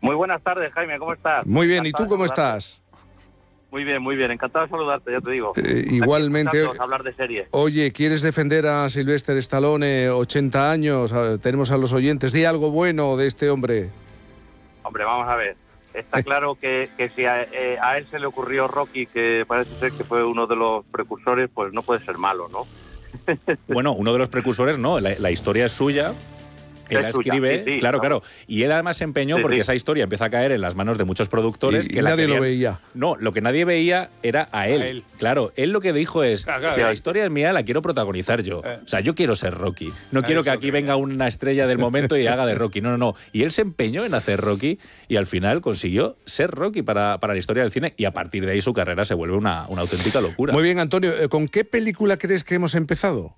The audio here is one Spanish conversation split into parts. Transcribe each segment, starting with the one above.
Muy buenas tardes, Jaime, ¿cómo estás? Muy bien, ¿y Encantado tú cómo de saludarte. estás? Muy bien, encantado de saludarte, ya te digo. Igualmente. Aquí hablar de series. Oye, ¿quieres defender a Sylvester Stallone, 80 años? Tenemos a los oyentes. Di algo bueno de este hombre. Hombre, vamos a ver. Está claro que si a él se le ocurrió Rocky, que parece ser que fue uno de los precursores, pues no puede ser malo, ¿no? Bueno, uno de los precursores no, la historia es suya. Él la escribe, sí, claro, ¿no? claro. Y él además se empeñó Sí, porque sí. esa historia empieza a caer en las manos de muchos productores Y que la nadie querían. lo veía. No, lo que nadie veía era a él. Claro, él lo que dijo es, si la historia es mía, la quiero protagonizar yo. O sea, yo quiero ser Rocky. No quiero que aquí venga una estrella del momento y haga de Rocky. No. Y él se empeñó en hacer Rocky y al final consiguió ser Rocky para la historia del cine y a partir de ahí su carrera se vuelve una auténtica locura. Muy bien, Antonio. ¿Con qué película crees que hemos empezado?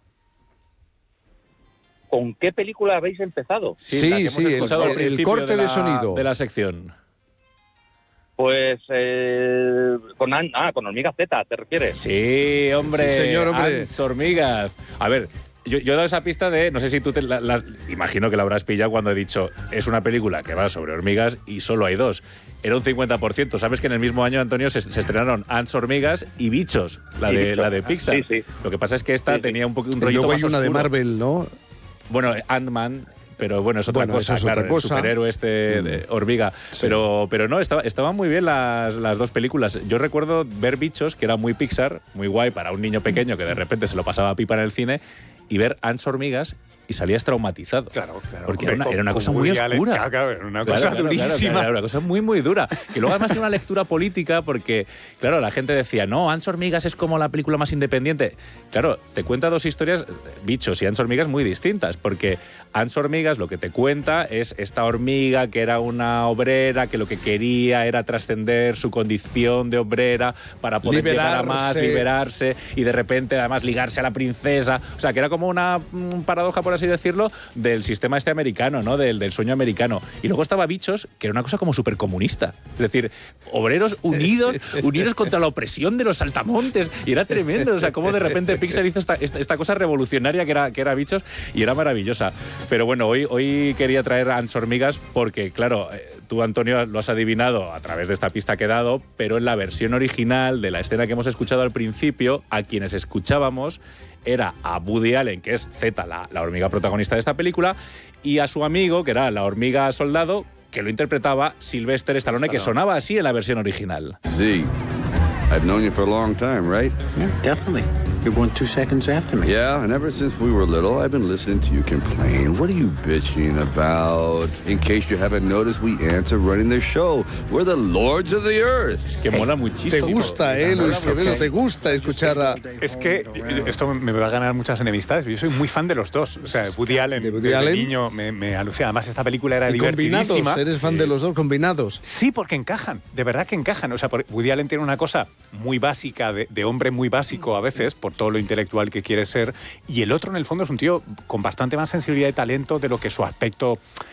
¿Con qué película habéis empezado? Sí, la que hemos escuchado al el principio corte de sonido. de la sección. Pues con Hormiga Z, ¿te refieres? Sí, hombre. Sí, señor, hombre. Hans Hormigas. A ver, yo he dado esa pista de, no sé si tú imagino que la habrás pillado cuando he dicho, es una película que va sobre hormigas y solo hay dos. Era un 50%. Sabes que en el mismo año, Antonio, se estrenaron Ants Hormigas y Bichos, la de Pixar. Sí. Lo que pasa es que esta tenía un Y rollito luego más hay una de oscuro. Marvel, ¿no? Bueno, Ant-Man, pero bueno, es otra cosa, eso es claro, otra cosa. el superhéroe de hormiga. Sí. Pero no, estaban muy bien las dos películas. Yo recuerdo ver Bichos, que era muy Pixar, muy guay para un niño pequeño que de repente se lo pasaba pipa en el cine, y ver Ants Hormigas y salías traumatizado. Claro. Porque era una cosa muy oscura. Era una cosa durísima. Era una cosa muy, muy dura. Que luego además tiene una lectura política porque, claro, la gente decía, no, Ants Hormigas es como la película más independiente. Claro, te cuenta dos historias, Bichos y Ants Hormigas, muy distintas, porque Ants Hormigas lo que te cuenta es esta hormiga que era una obrera, que lo que quería era trascender su condición de obrera para poder llegar a más, liberarse y de repente además ligarse a la princesa. O sea, que era como una paradoja, por así decirlo, del sistema este americano, ¿no? Del sueño americano. Y luego estaba Bichos, que era una cosa como súper comunista. Es decir, obreros unidos contra la opresión de los saltamontes. Y era tremendo. O sea, cómo de repente Pixar hizo esta cosa revolucionaria que era Bichos y era maravillosa. Pero bueno, hoy quería traer a Ants Hormigas porque, claro, tú, Antonio, lo has adivinado a través de esta pista que he dado, pero en la versión original de la escena que hemos escuchado al principio, a quienes escuchábamos era a Woody Allen, que es Zeta, la hormiga protagonista de esta película, y a su amigo, que era la hormiga soldado, que lo interpretaba Sylvester Stallone, que sonaba así en la versión original. Z, I've known you for a long time, right? Yeah, definitely. You're 2 seconds after me. Yeah, and ever since we were little, I've been listening to you complain. What are you bitching about? In case you haven't noticed, we answer running the show. We're the lords of the earth. Es que mola muchísimo. Te gusta, Luis Quevedo, te gusta escuchar a... Es que esto me va a ganar muchas enemistades. Yo soy muy fan de los dos. O sea, Woody Allen, de niño, me alucina. Además, esta película era divertidísima. Combinados, eres fan de los dos, combinados. Sí, porque encajan. De verdad que encajan. O sea, Woody Allen tiene una cosa muy básica, de hombre muy básico a veces, por todo lo intelectual que quiere ser. Y el otro, en el fondo, es un tío con bastante más sensibilidad y talento de lo que su aspecto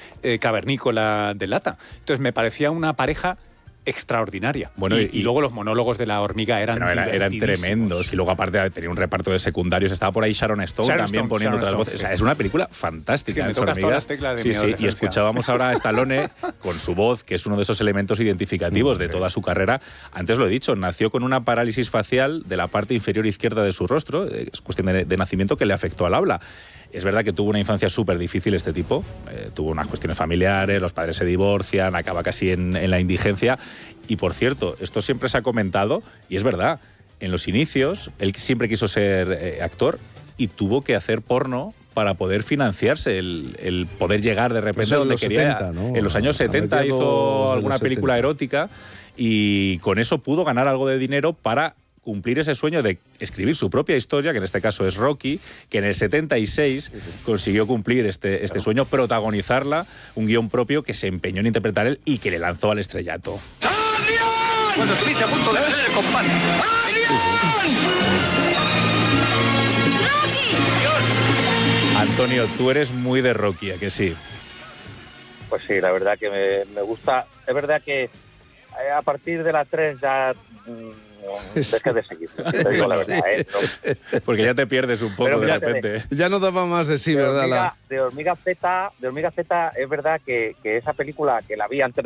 cavernícola delata. Entonces, me parecía una pareja extraordinaria. Bueno, y luego los monólogos de la hormiga eran tremendos. Y luego, aparte, tenía un reparto de secundarios. Estaba por ahí Sharon Stone también poniendo otras voces. O sea, es una película fantástica. Es que me tocas todas las teclas de mi adolescencia. Y escuchábamos ahora a Stallone con su voz, que es uno de esos elementos identificativos de toda su carrera. Antes lo he dicho, nació con una parálisis facial de la parte inferior izquierda de su rostro. Es cuestión de nacimiento que le afectó al habla. Es verdad que tuvo una infancia súper difícil este tipo, tuvo unas cuestiones familiares, los padres se divorcian, acaba casi en la indigencia. Y por cierto, esto siempre se ha comentado, y es verdad, en los inicios él siempre quiso ser actor y tuvo que hacer porno para poder financiarse, el poder llegar de repente a donde quería. 70, ¿no? En los años 70 hizo alguna película erótica y con eso pudo ganar algo de dinero para cumplir ese sueño de escribir su propia historia, que en este caso es Rocky, que en el 76 consiguió cumplir este sueño, protagonizarla, un guión propio que se empeñó en interpretar él y que le lanzó al estrellato. ¡Adiós! Cuando estuviste a punto de perder el combate. Antonio, tú eres muy de Rocky, ¿a que sí? Pues sí, la verdad que me gusta. Es verdad que a partir de la 3 ya deja de seguir. Te digo la verdad, ¿no? Porque ya te pierdes un poco de repente. Ya no daba más de sí, ¿verdad? De Hormiga Z es verdad que esa película que la vi antes